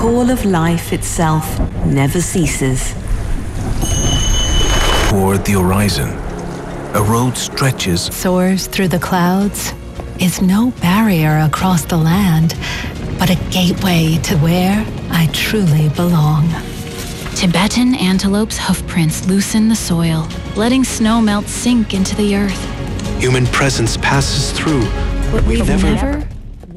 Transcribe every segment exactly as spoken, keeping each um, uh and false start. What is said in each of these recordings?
call of life itself never ceases. Toward the horizon, a road stretches, soars through the clouds, is no barrier across the land, but a gateway to where I truly belong. Tibetan antelope's hoofprints loosen the soil, letting snow melt sink into the earth. Human presence passes through, but we've never... never...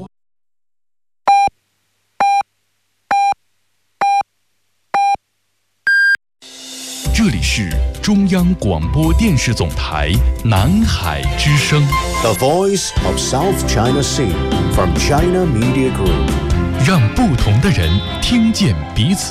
这里是中央广播电视总台南海之声 The Voice of South China Sea from China Media Group， 让不同的人听见彼此。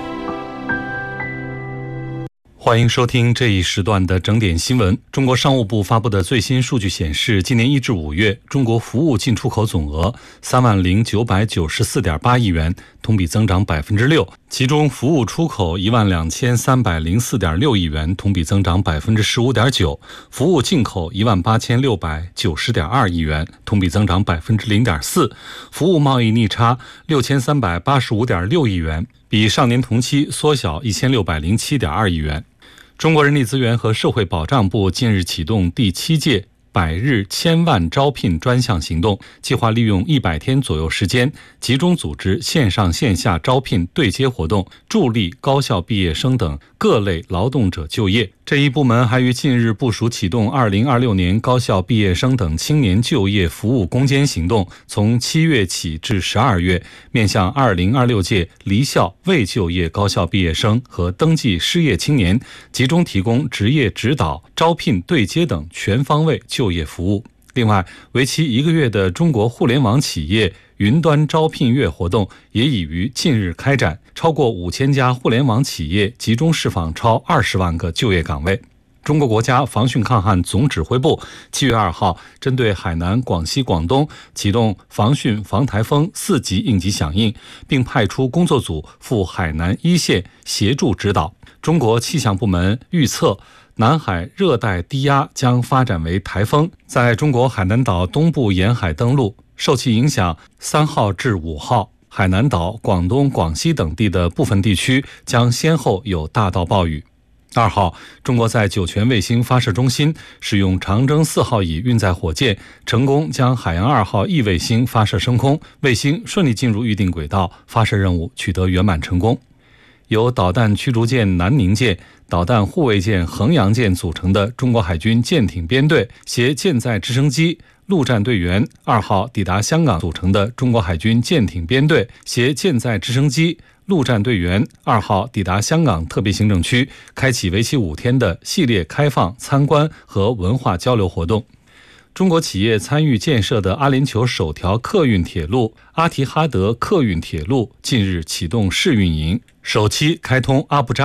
欢迎收听这一时段的整点新闻。中国商务部发布的最新数据显示，今年一至五月，中国服务进出口总额三万零九百九十四点八亿元，同比增长百分之六。其中，服务出口一万两千三百零四点六亿元，同比增长百分之十五点九；服务进口一万八千六百九十点二亿元，同比增长百分之零点四；服务贸易逆差六千三百八十五点六亿元，比上年同期缩小一千六百零七点二亿元。中国人力资源和社会保障部近日启动第七届百日千万招聘专项行动，计划利用一百天左右时间，集中组织线上线下招聘对接活动，助力高校毕业生等各类劳动者就业。这一部门还于近日部署启动二零二六年高校毕业生等青年就业服务攻坚行动，从七月起至十二月，面向二零二六届离校未就业高校毕业生和登记失业青年，集中提供职业指导、招聘对接等全方位就业服务。另外，为期一个月的中国互联网企业云端招聘月活动也已于近日开展，超过五千家互联网企业集中释放超二十万个就业岗位。中国国家防汛抗旱总指挥部七月二号针对海南、广西、广东启动防汛防台风四级应急响应，并派出工作组赴海南一线协助指导。中国气象部门预测，南海热带低压将发展为台风，在中国海南岛东部沿海登陆，受其影响，三号至五号，海南岛、广东、广西等地的部分地区将先后有大到暴雨。二号，中国在酒泉卫星发射中心使用长征四号乙运载火箭，成功将海洋二号 E 卫星发射升空，卫星顺利进入预定轨道，发射任务取得圆满成功。由导弹驱逐舰南宁舰、导弹护卫舰衡阳舰组成的中国海军舰艇编队，携舰载直升机陆战队员二号抵达香港组成的中国海军舰艇编队，携舰载直升机陆战队员二号抵达香港特别行政区，开启为期五天的系列开放参观和文化交流活动。中国企业参与建设的阿联酋首条客运铁路阿提哈德客运铁路近日启动试运营，首期开通阿布扎